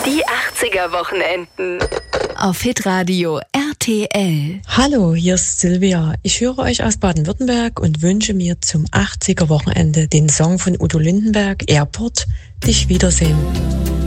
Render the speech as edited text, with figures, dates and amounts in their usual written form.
Die 80er Wochenenden. Auf Hitradio RTL. Hallo, hier ist Silvia. Ich höre euch aus Baden-Württemberg und wünsche mir zum 80er Wochenende den Song von Udo Lindenberg, Airport, Dich wiedersehen.